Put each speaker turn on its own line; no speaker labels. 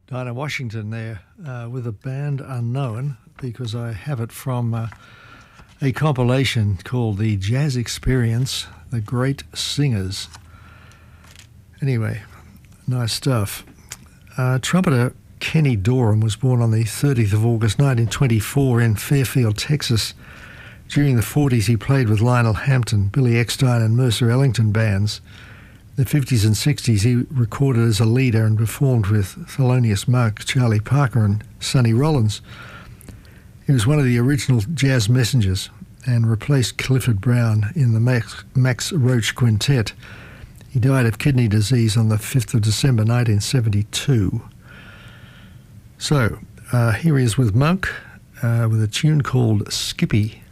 Dinah Washington there with a band unknown, because I have it from a compilation called The Jazz Experience, The Great Singers. Anyway, nice stuff. Trumpeter Kenny Dorham was born on the 30th of August 1924 in Fairfield, Texas. During the 40s he played with Lionel Hampton, Billy Eckstine and Mercer Ellington bands. In the 50s and 60s he recorded as a leader and performed with Thelonious Monk, Charlie Parker and Sonny Rollins. He was one of the original jazz messengers and replaced Clifford Brown in the Max Roach Quintet. He died of kidney disease on the 5th of December 1972. So, here he is with Monk with a tune called Skippy.